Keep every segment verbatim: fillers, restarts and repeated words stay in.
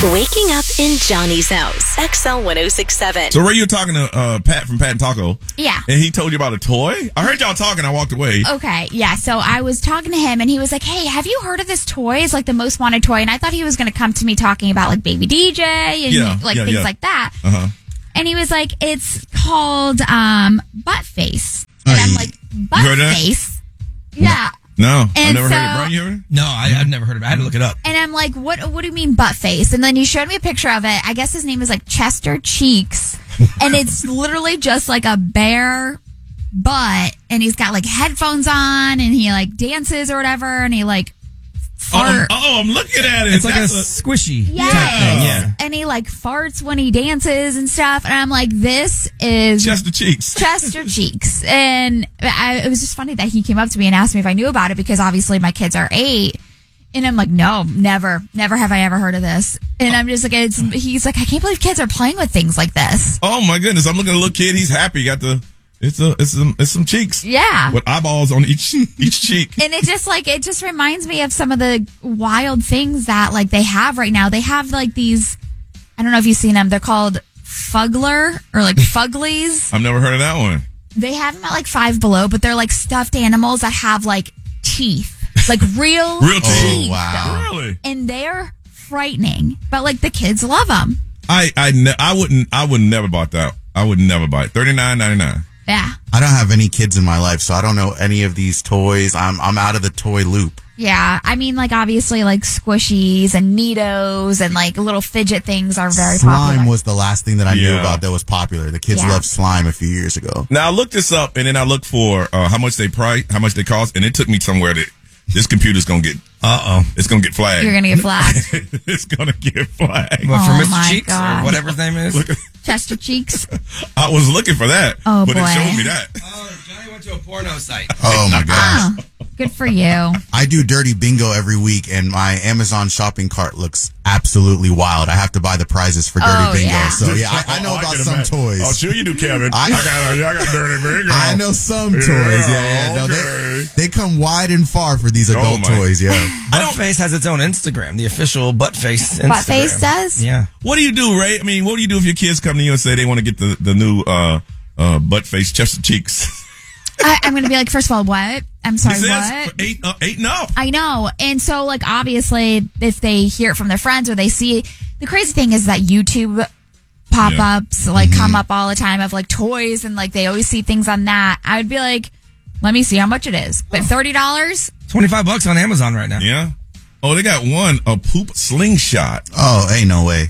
Waking up in Johnny's house. X L one oh six point seven. So, Ray, you were talking to uh, Pat from Pat and Taco. Yeah. And he told you about a toy? I heard y'all talking. I walked away. Okay, yeah. So I was talking to him, and he was like, hey, have you heard of this toy? It's like the most wanted toy. And I thought he was going to come to me talking about, like, Baby D J and, Yeah, like, yeah, things yeah. like that. Uh-huh. And he was like, it's called um, Butt Face. And I'm like, Butt You heard that? Face? Yeah. No, I And never so- heard it. Brian, you heard it? No, I, I've never heard of it. I had to look it up. And I'm like, what What do you mean butt face? And then he showed me a picture of it. I guess his name is like Chester Cheeks. And it's literally just like a bare butt. And he's got like headphones on and he like dances or whatever. And he like Oh, I'm, fart. oh, I'm looking at it. It's like a That's squishy Yes. type thing. Yeah. And he like farts when he dances and stuff. And I'm like, this is Chester Cheeks. Chester Cheeks. And I, it was just funny that he came up to me and asked me if I knew about it because obviously my kids are eight. And I'm like, no, never, never have I ever heard of this. And I'm just like, it's, he's like, I can't believe kids are playing with things like this. Oh, my goodness. I'm looking at a little kid. He's happy. He got the, it's a, it's some, it's some cheeks. Yeah. With eyeballs on each, each cheek. And it just like, it just reminds me of some of the wild things that like they have right now. They have like these, I don't know if you've seen them. They're called Fugler or like Fuglies. I've never heard of that one. They have them at like Five Below, but they're like stuffed animals that have like teeth, like real, Real teeth. teeth. Oh, wow. Really? And they're frightening, but like the kids love them. I, I, ne- I wouldn't, I would never bought that. I would never buy it. thirty-nine ninety-nine. Yeah. I don't have any kids in my life, so I don't know any of these toys. I'm I'm out of the toy loop. Yeah. I mean, like obviously like squishies and Neatos and like little fidget things are very Slime popular. was the last thing that I knew Yeah. about that was popular. The kids Yeah. loved slime a few years ago. Now I looked this up and then I looked for uh, how much they price, how much they cost, and it took me somewhere that this computer's gonna get. Uh oh. It's gonna get flagged. You're going to get flagged. It's gonna get flagged. What, for Oh, Mister my Cheeks God. or whatever his name is? Chester Cheeks. I was looking for that, Oh, but boy. it showed me that. Oh, Johnny went to a porno site. Oh my gosh. Oh, good for you. I do dirty bingo every week, and my Amazon shopping cart looks absolutely wild. I have to buy the prizes for dirty Oh, bingo. yeah. So yeah, I, I know Oh, about can some imagine. toys. Oh, sure you do, Kevin. I, I- got, I got dirty bingo. I know some Yeah, toys. Yeah, yeah. No, okay. they, they come wide and far for these adult Oh, my. toys. Yeah. Buttface has its own Instagram, the official Buttface Instagram. Buttface does? Yeah. What do you do, Ray? I mean, what do you do if your kids come to you and say they want to get the, the new uh, uh, butt face Chester Cheeks? I, I'm going to be like, first of all, what? I'm sorry, This is what? eight, uh, eight and up. I know. And so, like, obviously, if they hear it from their friends or they see, the crazy thing is that YouTube pop-ups, like, Mm-hmm. come up all the time of, like, toys and, like, they always see things on that. I would be like, let me see how much it is. But thirty dollars? twenty-five bucks on Amazon right now. Yeah. Oh, they got one, a poop slingshot. Oh, ain't no way.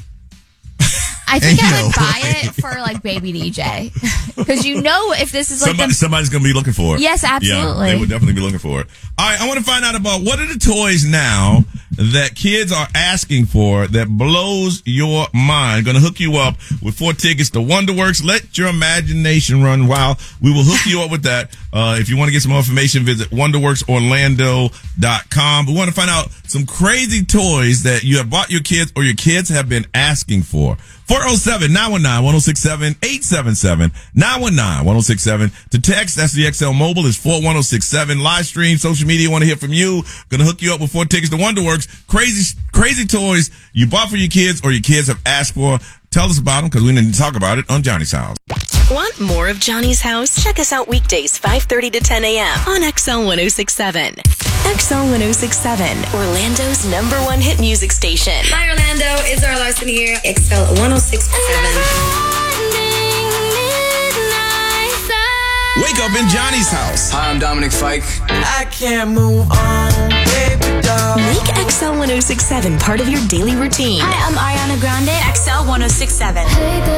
I think Ain't I would no buy way. it for, like, Baby D J. Because you know if this is, like, Somebody, the... somebody's going to be looking for it. Yes, absolutely. Yeah, they would definitely be looking for it. All right, I want to find out about what are the toys now that kids are asking for that blows your mind. Going to hook you up with four tickets to Wonderworks. Let your imagination run wild. We will hook you up with that. Uh, if you want to get some more information, visit wonderworks orlando dot com. We want to find out some crazy toys that you have bought your kids or your kids have been asking for. four oh seven, nine one nine, one oh six seven, eight seven seven, nine one nine, one oh six seven. To text, that's the X L Mobile, is four one oh six seven. Live stream, social media, want to hear from you. Gonna hook you up with four tickets to Wonderworks. Crazy, crazy toys you bought for your kids or your kids have asked for. Tell us about them because we need to talk about it on Johnny's House. Want more of Johnny's House? Check us out weekdays five thirty to ten a.m. on X L one oh six point seven. X L one oh six point seven, Orlando's number one hit music station. Hi, Orlando. It's our Larson here. X L one oh six point seven. Wake up in Johnny's House. Hi, I'm Dominic Fike. I can't move on, baby doll. Make X L one oh six point seven part of your daily routine. Hi, I'm Ariana Grande. X L one oh six point seven.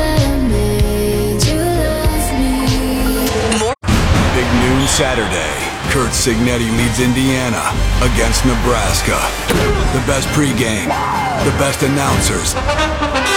Big noon Saturday. Kurt Signetti leads Indiana against Nebraska. The best pregame, the best announcers.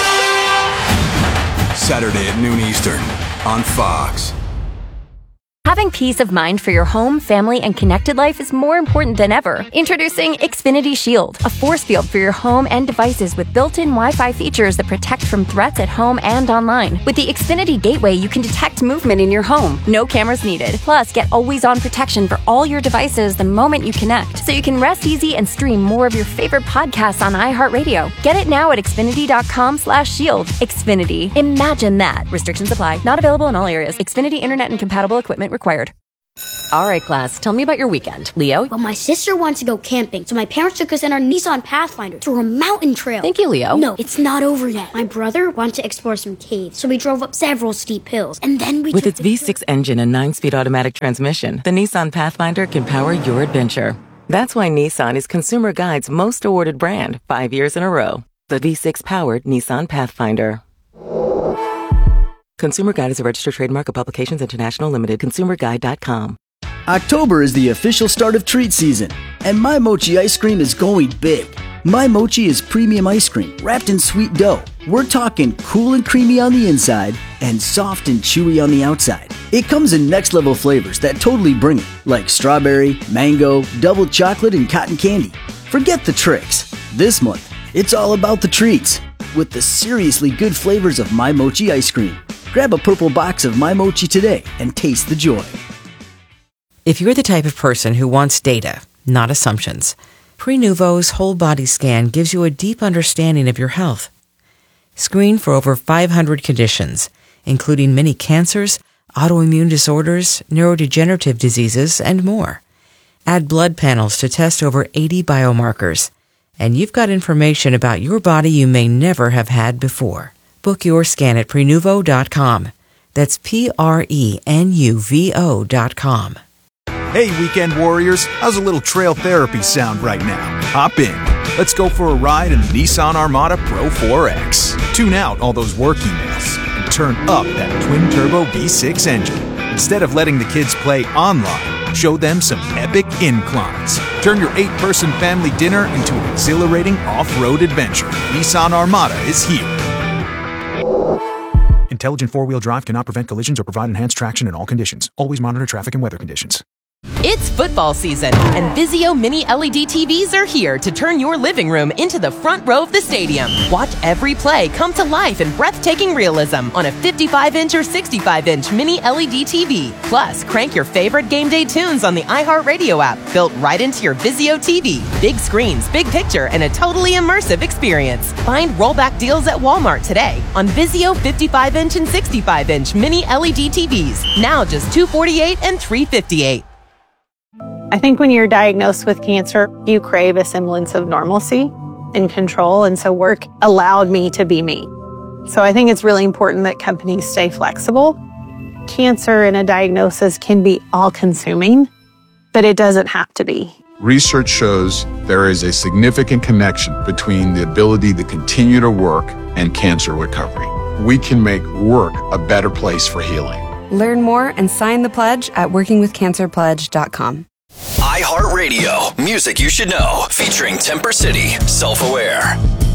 Saturday at noon Eastern on Fox. Having peace of mind for your home, family, and connected life is more important than ever. Introducing Xfinity Shield, a force field for your home and devices with built-in Wi-Fi features that protect from threats at home and online. With the Xfinity Gateway, you can detect movement in your home. No cameras needed. Plus, get always-on protection for all your devices the moment you connect, so you can rest easy and stream more of your favorite podcasts on iHeartRadio. Get it now at Xfinity.com slash shield. Xfinity. Imagine that. Restrictions apply. Not available in all areas. Xfinity Internet and compatible equipment required. All right, class. Tell me about your weekend. Leo? Well, my sister wants to go camping, so my parents took us in our Nissan Pathfinder to a mountain trail. Thank you, Leo. No, it's not over yet. My brother wanted to explore some caves, so we drove up several steep hills, and then we With took its V six engine and nine-speed automatic transmission, the Nissan Pathfinder can power your adventure. That's why Nissan is Consumer Guide's most awarded brand, five years in a row. The V six-powered Nissan Pathfinder. Consumer Guide is a registered trademark of Publications International Limited. consumer guide dot com. October is the official start of treat season, and My Mochi ice cream is going big. My Mochi is premium ice cream wrapped in sweet dough. We're talking cool and creamy on the inside and soft and chewy on the outside. It comes in next-level flavors that totally bring it, like strawberry, mango, double chocolate, and cotton candy. Forget the tricks. This month, it's all about the treats with the seriously good flavors of My Mochi ice cream. Grab a purple box of My Mochi today and taste the joy. If you're the type of person who wants data, not assumptions, Prenuvo's whole body scan gives you a deep understanding of your health. Screen for over five hundred conditions, including many cancers, autoimmune disorders, neurodegenerative diseases, and more. Add blood panels to test over eighty biomarkers, and you've got information about your body you may never have had before. Book your scan at Prenuvo dot com. That's P R E N U V O dot com. Hey, weekend warriors, how's a little trail therapy sound right now? Hop in. Let's go for a ride in the Nissan Armada Pro four X. Tune out all those work emails and turn up that twin-turbo V six engine. Instead of letting the kids play online, show them some epic inclines. Turn your eight-person family dinner into an exhilarating off-road adventure. Nissan Armada is here. Intelligent four-wheel drive cannot prevent collisions or provide enhanced traction in all conditions. Always monitor traffic and weather conditions. It's football season, and Vizio Mini L E D T Vs are here to turn your living room into the front row of the stadium. Watch every play come to life in breathtaking realism on a fifty-five inch or sixty-five inch Mini L E D T V. Plus, crank your favorite game day tunes on the iHeartRadio app, built right into your Vizio T V. Big screens, big picture, and a totally immersive experience. Find rollback deals at Walmart today on Vizio fifty-five inch and sixty-five inch Mini L E D T Vs. Now just two hundred forty-eight dollars and three hundred fifty-eight dollars. I think when you're diagnosed with cancer, you crave a semblance of normalcy and control. And so work allowed me to be me. So I think it's really important that companies stay flexible. Cancer and a diagnosis can be all-consuming, but it doesn't have to be. Research shows there is a significant connection between the ability to continue to work and cancer recovery. We can make work a better place for healing. Learn more and sign the pledge at working with cancer pledge dot com. iHeartRadio, music you should know, featuring Temper City, Self-Aware.